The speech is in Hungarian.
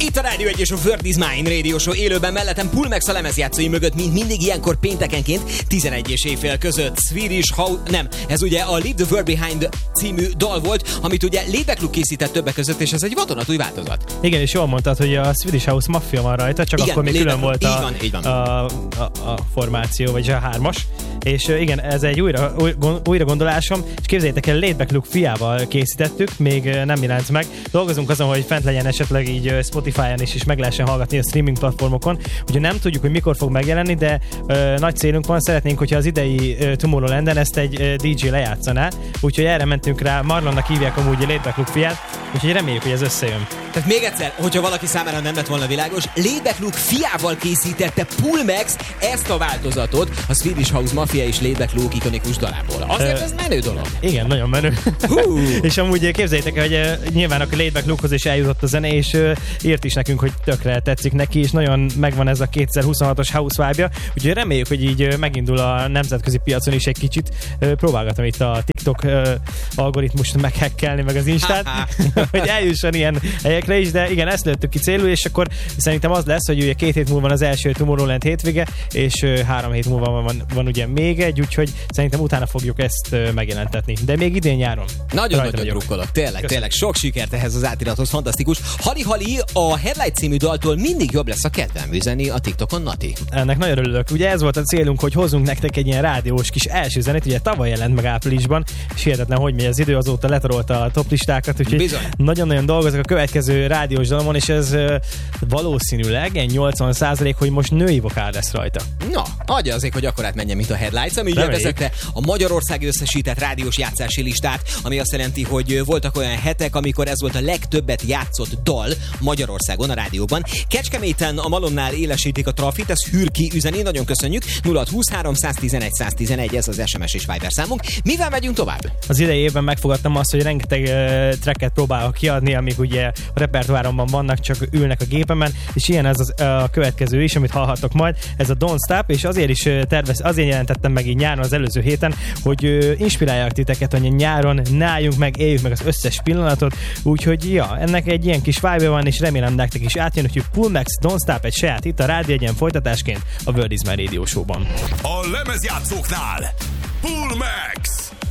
Itt a Rádió 1 és a World is Mine Radio Show élőben, mellettem Pulmex a lemezjátszói mögött, mint mindig ilyenkor péntekenként 11 és éjfél között. Swedish House, nem, ez ugye a Leave the World Behind című dal volt, amit ugye Laidback Luke készített többek között, és ez egy vadonatúj változat. Igen, és jól mondtad, hogy a Swedish House Mafia van rajta, csak igen, akkor még külön volt a formáció, vagy a hármas. És igen, ez egy újra gondolásom, és képzeljétek el, Laidback Luke fiával készítettük, még nem jelent meg. Dolgozunk azon, hogy fent legyen esetleg így Spotify-on is meg lehessen hallgatni a streaming platformokon. Ugye nem tudjuk, hogy mikor fog megjelenni, de nagy célunk van, szeretnénk, hogyha az idei Tomorrowlanden ezt egy DJ lejátszaná. Úgyhogy erre mentünk rá, Marlonnak hívják amúgy a Laidback Luke fiát, úgyhogy reméljük, hogy ez összejön. Tehát még egyszer, hogyha valaki számára nem lett volna világos, Laidback Luke fiával készítette Pulmex ezt a változatot a Swedish House Mafia és Laidback Luke ikonikus dalából. Azért ez menő dolog. Igen, nagyon menő. És amúgy képzeljétek el, hogy nyilván a Laidback Lukehoz is eljutott a zene, és írt is nekünk, hogy tökre tetszik neki, és nagyon megvan ez a 2026-os house vibe-ja. Úgyhogy reméljük, hogy így megindul a nemzetközi piacon is egy kicsit. Próbálgatom itt a TikTok algoritmust meghekkelni, meg az Instát, hogy eljusson ilyen helyekre is, de igen, ezt lőttük ki célul, és akkor szerintem az lesz, hogy ugye 2 hét múlva van az első Tomorrowland hétvége, és 3 hét múlva van ugye még egy, úgyhogy szerintem utána fogjuk ezt megjelentetni. De még idén nyáron. Nagyon drukkolok, tényleg sok sikert ehhez az átirathoz, fantasztikus. Hali, a Headlight című daltól mindig jobb lesz a kedvem üzeni a TikTokon, Nati. Ennek nagyon örülök. Ugye ez volt a célunk, hogy hozzunk nektek egy ilyen rádiós kis első zenét, ugye tavaly jelent meg áprilisban, és hihetetlen, hogy megy az idő, azóta letarolta a toplistákat, úgyhogy nagyon-nagyon dolgozok a következő rádiós dalomon, és ez valószínűleg egy 80%, hogy most női vokál lesz rajta. Na, adja azért, hogy akkorát menjen, mint a Headlights, ami ugye vezette a Magyarország összesített rádiós játszási listát, ami azt jelenti, hogy voltak olyan hetek, amikor ez volt a legtöbbet játszott dal Magyarországon a rádióban. Kecskeméten a Malomnál élesítik a trafit, ez Hürki üzeni, nagyon köszönjük. 0623 111 111, ez az SMS és Viber számunk. Mivel megyünk tovább? Az idei évben megfogadtam azt, hogy rengeteg tracket próbálok kiadni, amik ugye a repertoáromban vannak, csak ülnek a gépemen, és ilyen ez a következő is, amit hallhattok majd. Ez a Don't Stop, és azért is azért jelentettem meg így nyáron az előző héten, hogy inspirálják titeket, hogy nyáron náljunk meg, éljük meg az összes pillanatot, úgyhogy ja, ennek egy ilyen kis vibe van, és remélem nektek is átjön, hogy Pulmex Don't Stop egy saját itt a Rádió 1-en folytatásként a World is Mine Radio Show-ban. A lemezjátszóknál Pulmex!